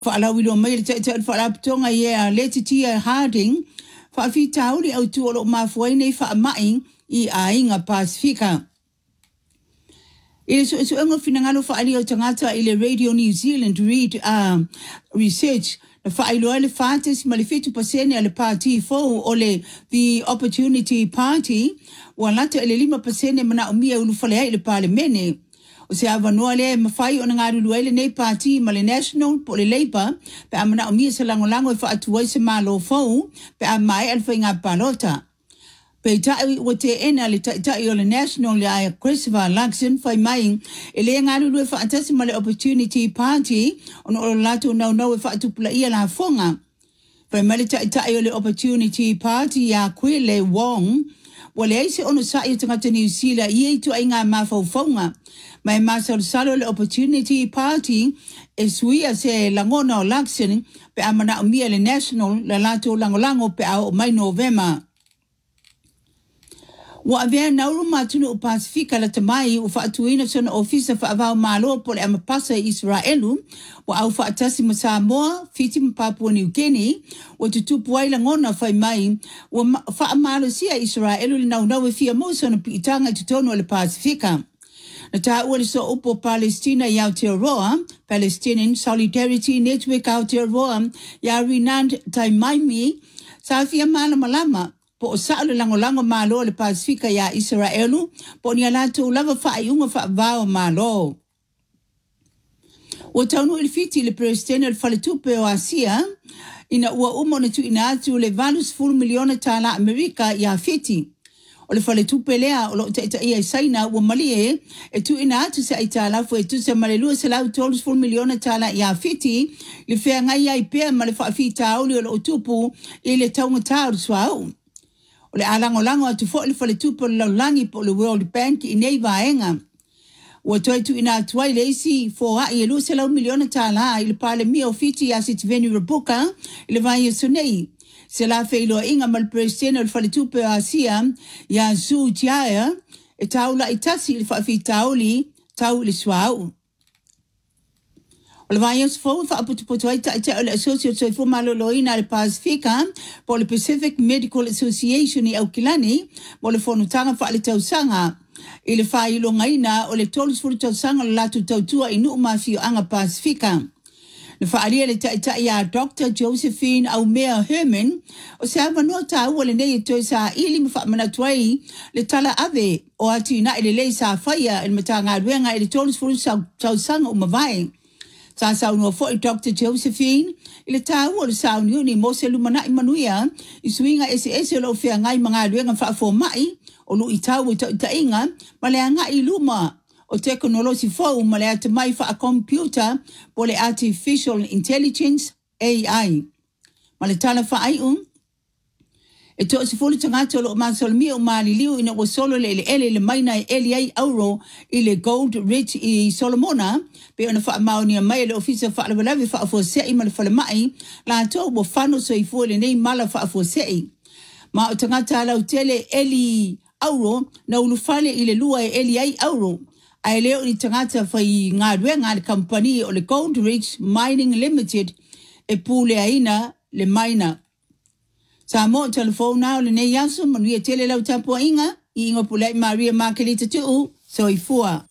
Whaala wilo mai te whaala tonga ia Leti Tia Harding, whaafi tauri au tuolo mafuai nei wha mai I a inga Pasifika. Ile so engo finangalo whaali o tangata ile Radio New Zealand read research na whailo ele whaates malifitu pasene ale party fo ole the Opportunity Party walata ele 5% mana umia ulufalea ile parlemene. O se avanua le mawhai o ngā rulu ele nei party ma le National po le Labour pe amana umia se langolango whaatuai se malo fau pe amai alfa ngā palota. Pe tai o te ena le tai o le National le ai Christopher Luxon whai mai ele ngā rulu whaatasi ma le Opportunity Party ono o lato nau whaatupula ia la fonga. Whai mai le tai o le Opportunity Party ya Kwele Wong wale aise ono sa i tangata New Zealand i eitu ai ngā mawhauwhaunga. Mai masalo le Opportunity Party e suia se langona o Luxon pe amana umia le National la lato langolango pe au mai Novema. Wa avea nauru matunu o Pasifika la tamai u whaatuina sona ofisa whaavao malo po le amapasa Israelu wa au whaatasi ma Samoa, Fiji ma Papua New Guinea wa tutupu ai langona whai mai wa whaamalo sia Israelu le naunau e fia mo sona piitanga i tutono le Pasifika. Na taa ua le so upo Palestina i Aotearoa, Palestinian Solidarity Network Aotearoa, ya Rinand Taimaimi, sa fia malama po o saa le langolango malo le Pasifika ya Israelu, po ni alato lava whaaiunga whaavao malo. O taunu ilfiti le Presidente le Faletupe o Asia, ina ua umona tu ina atu le valus $4 miliona tala Amerika ya fiti. O le Faletupe lea o lo ta ia saina ua malie e tu ina atu se aitala fu e tu se malelua se lau tolus $4 miliona tala ya fiti, le fea ngai ai pea ma le whaafita auli o lo utupu i le taunga tauru suau. O le alangolango atu fo le Faletupe lo langi po le World Bank i nei vaenga. Ua toi tu ina atuai le isi fo hai e lua se lau miliona tala i le pale mia o fiti ya Sitiveni Rabuka i le vai e sonei. Se la feilo inga mal Presidente o le Faletupe o Asia ya Zhu Jia e taula i tasi i le whaafita auli tau le suau. O le vai os fo whaaputuputu ai taita o le Associate Soifo Maloloina le Pasifika po le Pacific Medical Association i Aukilani mo le whanutanga wha le tausanga. I le whailo ngaina o le tolus furu tausanga le latu tautua i nuu mafio anga Pasifika. Le whaalia le taita ia Dr. Josephine Aumea Herman o se avanua ta ua le nei toi sa ili mwhaamanatuai le tala ave o ati na ile lei sa whaia il matanga ruenga i le tolus furu tausanga o mawai. Sa saunua fo i Dr. Josephine, i le tāua le saunio ni mo se lumana i manuia, i suinga ese lo fea ngai mga ruenga whaafo mai, o lu i tau i tainga, ma le anga i luma o teknolosi fo ma le ata mai wha a computer po le Artificial Intelligence AI. Ma le tala wha ai e to se fulu tangata lo masol mi o mali liu ina o solo le maina e ai euro i le Gold Ridge i Solomona pe ona fa mauni mai le ofisa fa le lavi fa fo se i mal fa le mai la to bo fano so i fo le nei mala fa fo se ma o tangata la utele eli euro na ulu fale i le lua e ai euro ai leo ni tangata fa i ngā ruenga le company o le Gold Ridge Mining Limited e pule aina le maina. Sa mo telefone now le nei yasu manuia tele lau tapua inga, i inga pulai Maria Makelita tuu, so i fua.